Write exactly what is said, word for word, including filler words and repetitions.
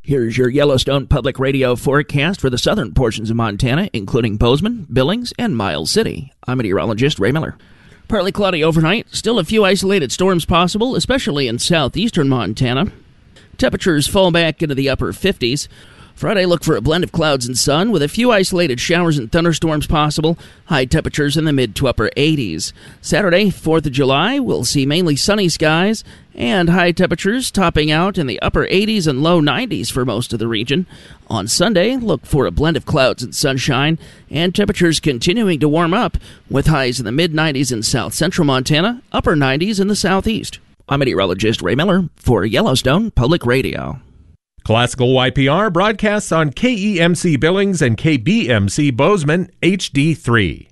Here's your Yellowstone Public Radio forecast for the southern portions of Montana, including Bozeman, Billings, and Miles City. I'm meteorologist Ray Miller. Partly cloudy overnight, still a few isolated storms possible, especially in southeastern Montana. Temperatures fall back into the upper fifties. Friday, look for a blend of clouds and sun with a few isolated showers and thunderstorms possible. High temperatures in the mid to upper eighties. Saturday, fourth of July, we'll see mainly sunny skies and high temperatures topping out in the upper eighties and low nineties for most of the region. On Sunday, look for a blend of clouds and sunshine and temperatures continuing to warm up with highs in the mid nineties in south central Montana, upper nineties in the southeast. I'm meteorologist Ray Miller for Yellowstone Public Radio. Classical Y P R broadcasts on K E M C Billings and K B M C Bozeman H D three.